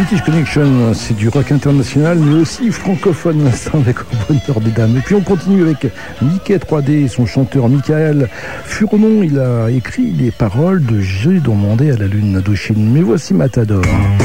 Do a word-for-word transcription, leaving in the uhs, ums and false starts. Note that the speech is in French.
British Connection, c'est du rock international, mais aussi francophone, c'est avec Au bonheur des dames. Et puis on continue avec Mickey trois D, son chanteur Michael Furnon. Il a écrit les paroles de J'ai demandé à la lune d'Indochine. Mais voici Matador.